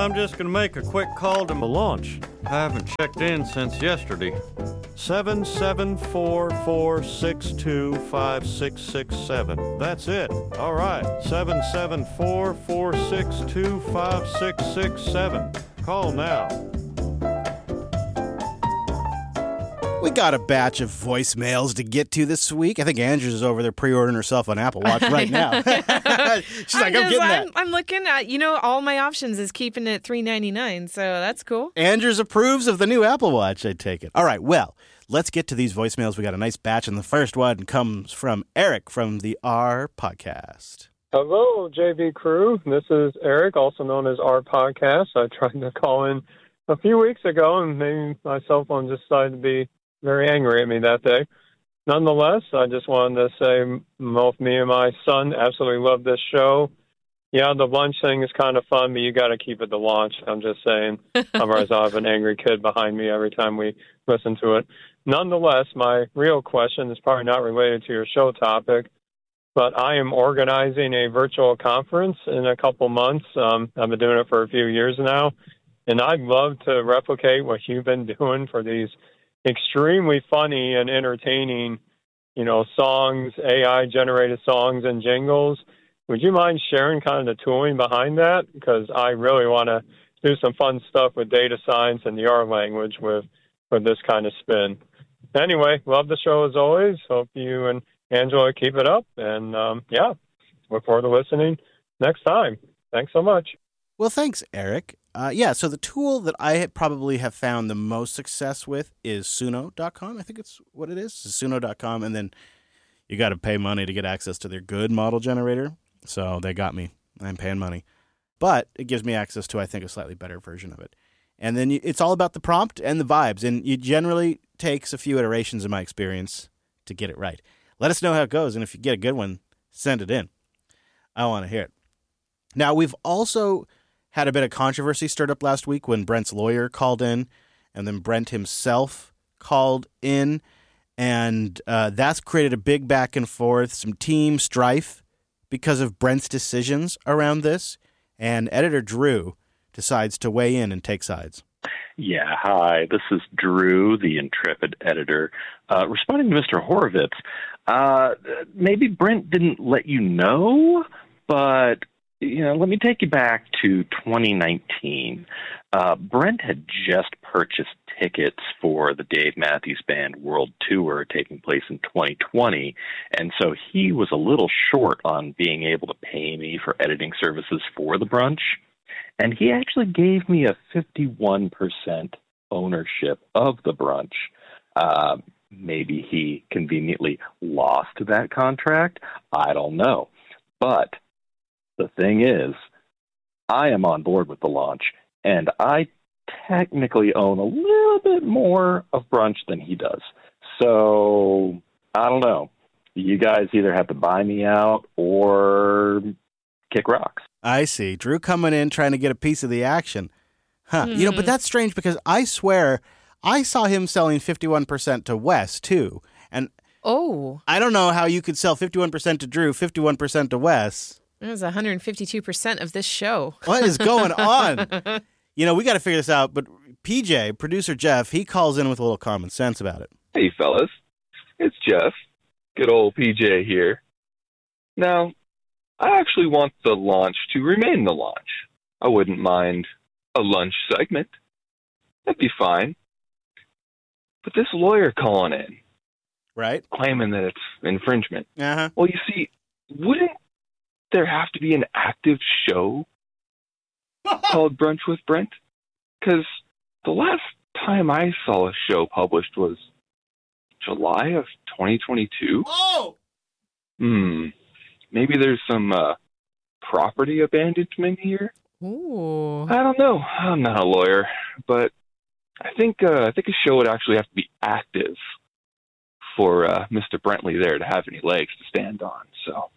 I'm just going to make a quick call to the launch. I haven't checked in since yesterday. 774-462-5667. That's it. All right. 774-462-5667. Call now. We got a batch of voicemails to get to this week. I think Andrews is over there pre-ordering herself an Apple Watch right now. She's like, I'm getting that. I'm looking at, all my options is keeping it at $399, so that's cool. Andrews approves of the new Apple Watch, I take it. All right, well, let's get to these voicemails. We got a nice batch, and the first one comes from Eric from the R Podcast. Hello, JV crew. This is Eric, also known as R Podcast. I tried to call in a few weeks ago, and maybe my cell phone just decided to be very angry at me that day. Nonetheless, I just wanted to say both me and my son absolutely love this show. Yeah, the lunch thing is kind of fun, but you got to keep it to launch. I'm just saying. Otherwise, I'll have an angry kid behind me every time we listen to it. Nonetheless, my real question is probably not related to your show topic, but I am organizing a virtual conference in a couple months. I've been doing it for a few years now, and I'd love to replicate what you've been doing for these extremely funny and entertaining, songs, AI-generated songs and jingles. Would you mind sharing kind of the tooling behind that? Because I really want to do some fun stuff with data science and the R language with this kind of spin. Anyway, love the show as always. Hope you and Angela keep it up. And, look forward to listening next time. Thanks so much. Well, thanks, Eric. So the tool that I probably have found the most success with is Suno.com. I think it's what it is. It's Suno.com, and then you got to pay money to get access to their good model generator. So they got me. I'm paying money. But it gives me access to, I think, a slightly better version of it. And then it's all about the prompt and the vibes, and it generally takes a few iterations, in my experience, to get it right. Let us know how it goes, and if you get a good one, send it in. I want to hear it. Now, we've also had a bit of controversy stirred up last week when Brent's lawyer called in, and then Brent himself called in, and that's created a big back and forth, some team strife because of Brent's decisions around this, and editor Drew decides to weigh in and take sides. Yeah, hi, this is Drew, the intrepid editor. Responding to Mr. Horowitz, maybe Brent didn't let you know, but let me take you back to 2019. Brent had just purchased tickets for the Dave Matthews Band World Tour taking place in 2020, and so he was a little short on being able to pay me for editing services for the brunch, and he actually gave me a 51% ownership of the brunch. Maybe he conveniently lost that contract. I don't know. But the thing is, I am on board with the launch, and I technically own a little bit more of brunch than he does. So, I don't know. You guys either have to buy me out or kick rocks. I see. Drew coming in trying to get a piece of the action. Huh. But that's strange because I swear I saw him selling 51% to Wes, too. And I don't know how you could sell 51% to Drew, 51% to Wes. It was 152% of this show. What is going on? We got to figure this out. But PJ, producer Jeff, he calls in with a little common sense about it. Hey, fellas. It's Jeff. Good old PJ here. Now, I actually want the launch to remain the launch. I wouldn't mind a lunch segment. That'd be fine. But this lawyer calling in, right, claiming that it's infringement. Uh-huh. Well, you see, wouldn't there have to be an active show called Brunch with Brent? Because the last time I saw a show published was July of 2022. Oh! Maybe there's some property abandonment here. Ooh. I don't know. I'm not a lawyer, but I think a show would actually have to be active for Mr. Brentley there to have any legs to stand on. So,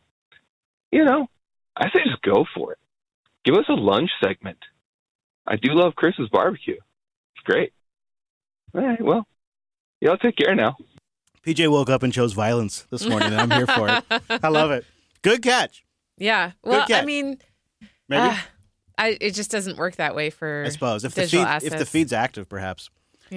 I say just go for it. Give us a lunch segment. I do love Chris's barbecue. It's great. All right, well, y'all take care now. PJ woke up and chose violence this morning, and I'm here for it. I love it. Good catch. Yeah. Well, Good catch. I mean, maybe. It just doesn't work that way for I suppose if the digital feed if the assets. feed's active, perhaps.